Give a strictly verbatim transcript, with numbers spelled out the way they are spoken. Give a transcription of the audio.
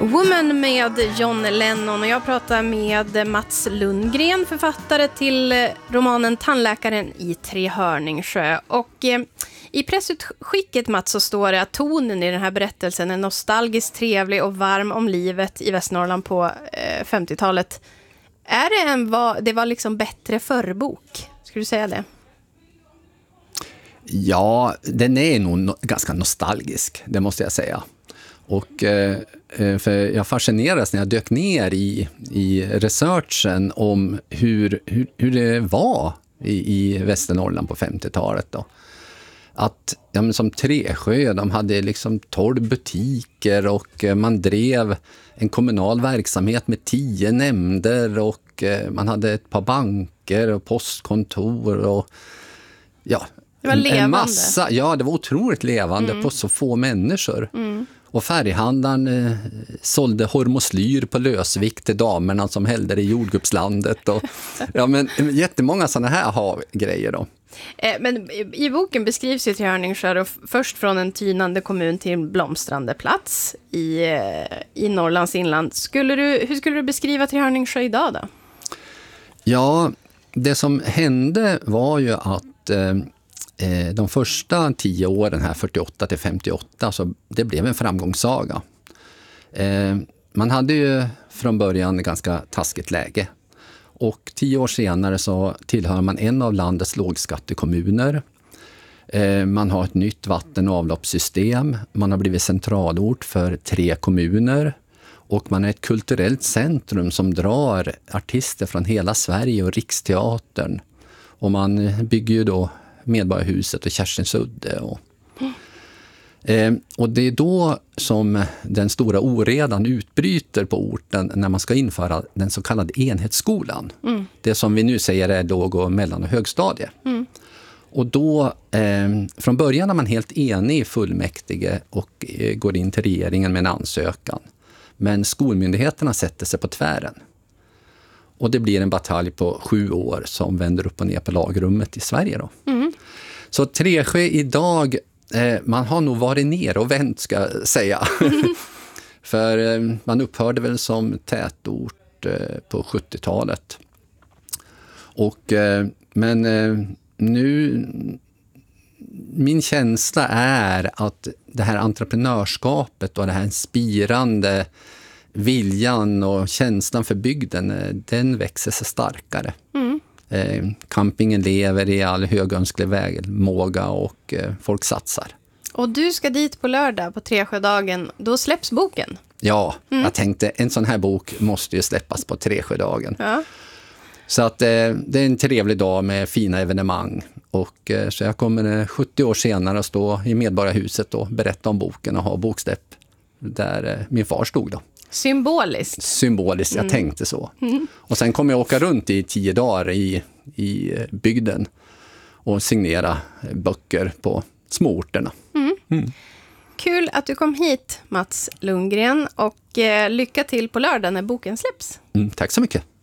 Woman med John Lennon, och jag pratar med Mats Lundgren, författare till romanen Tandläkaren i Trehörningsjö. Och eh, i pressutskicket, Mats, så står det att tonen i den här berättelsen är nostalgiskt trevlig och varm om livet i Västernorrland på eh, femtiotalet. Är det en va, det var liksom bättre förbok? Skulle du säga det? Ja, den är nog no- ganska nostalgisk, det måste jag säga. Och eh, för jag fascinerades när jag dök ner i, i researchen om hur, hur, hur det var i, i Västernorrland på femtiotalet då. Att ja, men som Träsjö, de hade liksom tolv butiker och man drev en kommunal verksamhet med tio nämnder och eh, man hade ett par banker och postkontor och ja, det var levande. En massa, ja, det var otroligt levande mm. på så få människor. Mm. Och färghandlaren eh, sålde hormoslyr på lösvikt till damerna som hällde det i jordgubbslandet. Och, ja, men jättemånga sådana här har grejer då. Eh, men i boken beskrivs ju Trehörningsjö f- först från en tynande kommun till en blomstrande plats i, eh, i Norrlands inland. Skulle du, hur skulle du beskriva Trehörningsjö idag då? Ja, det som hände var ju att eh, de första tio åren här, fyrtioåtta till femtioåtta, så det blev en framgångssaga. Eh, man hade ju från början ganska taskigt läge. Och tio år senare så tillhör man en av landets lågskattekommuner. Eh, man har ett nytt vatten- och avloppssystem. Man har blivit centralort för tre kommuner. Och man är ett kulturellt centrum som drar artister från hela Sverige och Riksteatern. Och man bygger ju då Medborgarhuset och Kärstensudde. Och, eh, och det är då som den stora oredan utbryter på orten när man ska införa den så kallade enhetsskolan. Mm. Det som vi nu säger är låg- och mellan- och högstadie. Mm. Och då, eh, från början är man helt enig i fullmäktige och eh, går in till regeringen med en ansökan. Men skolmyndigheterna sätter sig på tvären. Och det blir en batalj på sju år som vänder upp och ner på lagrummet i Sverige då. Mm. Så Träsjö idag, eh, man har nog varit ner och vänt, ska jag säga. Mm. För eh, man upphörde väl som tätort eh, på sjuttiotalet. Och, eh, men eh, nu, min känsla är att det här entreprenörskapet och det här spirande viljan och känslan för bygden, den växer sig starkare. Mm. Eh, campingen lever i all högönsklig välmåga och eh, folk satsar. Och du ska dit på lördag på Träsjödagen, då släpps boken? Ja, mm. jag tänkte en sån här bok måste ju släppas på Träsjödagen. Ja. Så att eh, det är en trevlig dag med fina evenemang. Och eh, så jag kommer eh, sjuttio år senare att stå i Medborgarhuset och berätta om boken och ha boksläpp där eh, min far stod då. Symboliskt. Symboliskt, jag mm. tänkte så. Mm. Och sen kommer jag åka runt i tio dagar i, i bygden och signera böcker på småorterna. Mm. Mm. Kul att du kom hit, Mats Lundgren, och eh, lycka till på lördag när boken släpps. Mm, tack så mycket.